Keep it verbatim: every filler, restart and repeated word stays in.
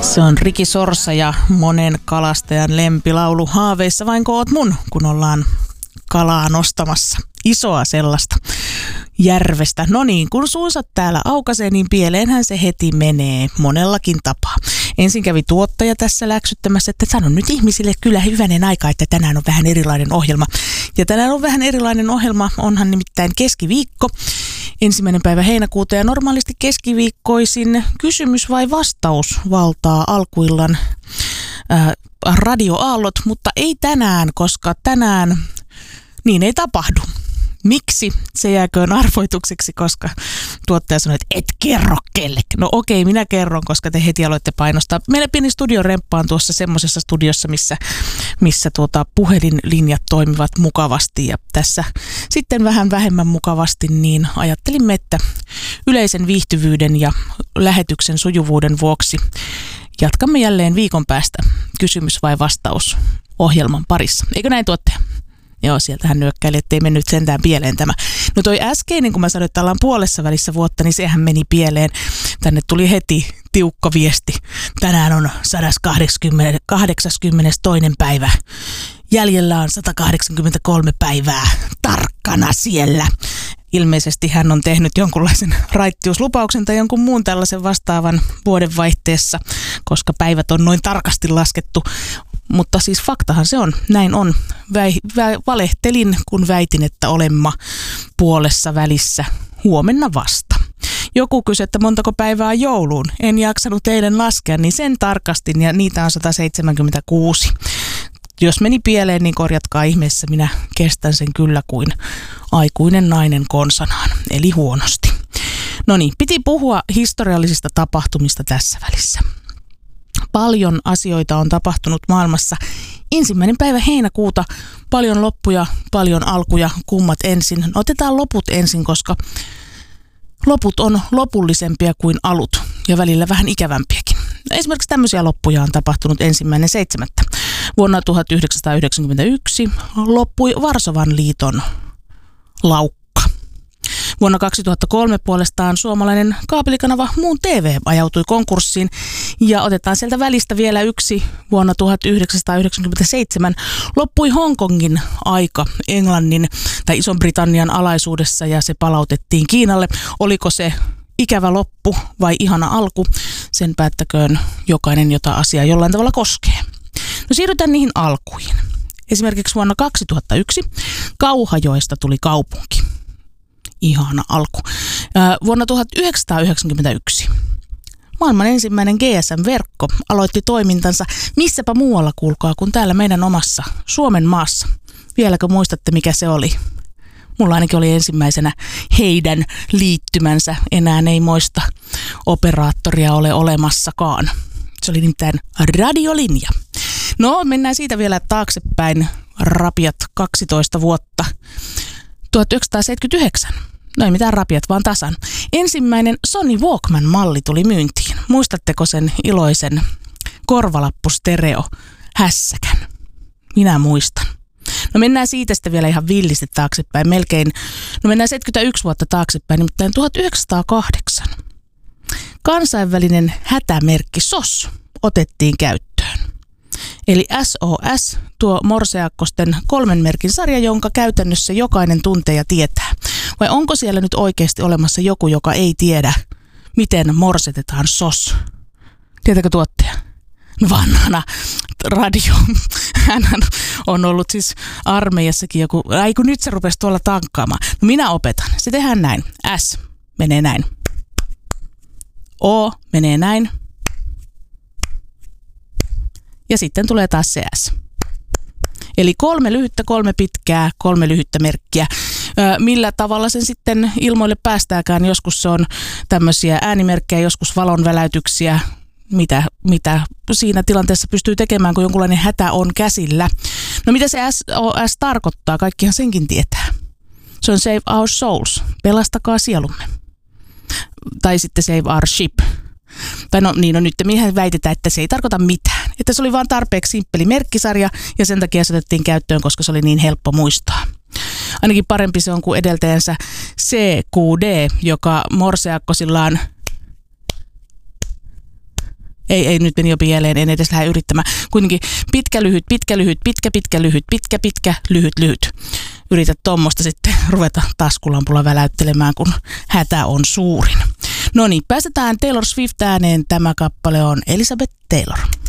Se on Riki Sorsa ja monen kalastajan lempilaulu Haaveissa vainko oot mun, kun ollaan kalaa nostamassa. Isoa sellaista järvestä. No niin, kun suunsa täällä aukaisee, niin pieleenhän se heti menee monellakin tapaa. Ensin kävi tuottaja tässä läksyttämässä, että sanon nyt ihmisille kyllä hyvänen aika, että tänään on vähän erilainen ohjelma. Ja tänään on vähän erilainen ohjelma, onhan nimittäin keskiviikko. Ensimmäinen päivä heinäkuuta ja normaalisti keskiviikkoisin kysymys vai vastaus valtaa alkuillan ää, radioaallot, mutta ei tänään, koska tänään niin ei tapahdu. Miksi? Se jääköön arvoitukseksi, koska tuottaja sanoi, että et kerro kellekään. No okei, minä kerron, koska te heti aloitte painostaa. Meillä pieni studioremppa on tuossa semmoisessa studiossa, missä, missä tuota puhelinlinjat toimivat mukavasti. Ja tässä sitten vähän vähemmän mukavasti, niin ajattelimme, että yleisen viihtyvyyden ja lähetyksen sujuvuuden vuoksi jatkamme jälleen viikon päästä kysymys vai vastaus ohjelman parissa. Eikö näin, tuottaja? Joo, sieltähän nyökkäili, ettei mennyt sentään pieleen tämä. No toi äskeinen, kun mä sanoin, että ollaan puolessa välissä vuotta, niin sehän meni pieleen. Tänne tuli heti tiukka viesti. Tänään on sata kahdeksankymmentäkaksi päivä. Jäljellä on sata kahdeksankymmentäkolme päivää tarkkana siellä. Ilmeisesti hän on tehnyt jonkunlaisen raittiuslupauksen tai jonkun muun tällaisen vastaavan vuodenvaihteessa, koska päivät on noin tarkasti laskettu. Mutta siis faktahan se on, näin on. Väi, vä, valehtelin, kun väitin, että olemma puolessa välissä huomenna vasta. Joku kysyi, että montako päivää on jouluun. En jaksanut eilen laskea, niin sen tarkastin ja niitä on sata seitsemänkymmentäkuusi. Jos meni pieleen, niin korjatkaa ihmeessä. Minä kestän sen kyllä kuin aikuinen nainen konsanaan, eli huonosti. No niin, piti puhua historiallisista tapahtumista tässä välissä. Paljon asioita on tapahtunut maailmassa. Ensimmäinen päivä heinäkuuta, paljon loppuja, paljon alkuja, kummat ensin. Otetaan loput ensin, koska loput on lopullisempia kuin alut ja välillä vähän ikävämpiäkin. Esimerkiksi tämmöisiä loppuja on tapahtunut ensimmäinen seitsemättä. Vuonna tuhatyhdeksänsataayhdeksänkymmentäyksi loppui Varsovan liiton laukka. Vuonna kaksituhattakolme puolestaan suomalainen kaapelikanava Muun T V ajautui konkurssiin ja otetaan sieltä välistä vielä yksi. Vuonna tuhatyhdeksänsataayhdeksänkymmentäseitsemän loppui Hongkongin aika Englannin tai Ison-Britannian alaisuudessa ja se palautettiin Kiinalle. Oliko se ikävä loppu vai ihana alku? Sen päättäköön jokainen, jota asia jollain tavalla koskee. No siirrytään niihin alkuihin. Esimerkiksi vuonna kaksituhattayksi Kauhajoesta tuli kaupunki. Ihana alku. Vuonna tuhatyhdeksänsataayhdeksänkymmentäyksi maailman ensimmäinen G S M-verkko aloitti toimintansa missäpä muualla, kuulkaa, kuin täällä meidän omassa Suomen maassa. Vieläkö muistatte, mikä se oli? Mulla ainakin oli ensimmäisenä heidän liittymänsä. Enää ei muista operaattoria ole olemassakaan. Se oli nimittäin radiolinja. No, mennään siitä vielä taaksepäin rapiat kaksitoista vuotta. tuhatyhdeksänsataaseitsemänkymmentäyhdeksän. No ei mitään rapiat, vaan tasan. Ensimmäinen Sony Walkman-malli tuli myyntiin. Muistatteko sen iloisen korvalappustereo hässäkän? Minä muistan. No mennään siitä sitten vielä ihan villisti taaksepäin. Melkein, no mennään seitsemänkymmentäyksi vuotta taaksepäin, nimittäin tuhatyhdeksänsataakahdeksan. Kansainvälinen hätämerkki S O S otettiin käyttöön. Eli S O S, tuo morseakkosten kolmen merkin sarja, jonka käytännössä jokainen tuntee ja tietää. Vai onko siellä nyt oikeasti olemassa joku, joka ei tiedä, miten morsetetaan S O S? Tietääkö tuottaja? Vanhana radio. Hän on ollut siis armeijassakin joku, ai kun nyt se rupesi tuolla tankkaamaan. No minä opetan. Se tehdään näin. S menee näin. O menee näin. Ja sitten tulee taas se S. Eli kolme lyhyttä, kolme pitkää, kolme lyhyttä merkkiä. Millä tavalla sen sitten ilmoille päästääkään? Joskus se on tämmöisiä äänimerkkejä, joskus valonväläytyksiä, mitä, mitä siinä tilanteessa pystyy tekemään, kun jonkunlainen hätä on käsillä. No mitä se S O S tarkoittaa? Kaikkihan senkin tietää. Se on Save Our Souls, pelastakaa sielumme. Tai sitten Save Our Ship. Tai no niin, no nyt mehän väitetään, että se ei tarkoita mitään. Että se oli vaan tarpeeksi simppeli merkkisarja ja sen takia se otettiin käyttöön, koska se oli niin helppo muistaa. Ainakin parempi se on kuin edeltäjänsä C Q D, joka morseakkosillaan Ei, ei nyt meni jo pieleen, en edes lähde yrittämään. Kuitenkin pitkä, lyhyt, pitkä, lyhyt, pitkä, pitkä, lyhyt, pitkä, pitkä, lyhyt, lyhyt. Yritä tuommoista sitten ruveta taskulampulla väläyttelemään, kun hätä on suurin. No niin, päästetään Taylor Swift ääneen. Tämä kappale on Elizabeth Taylor.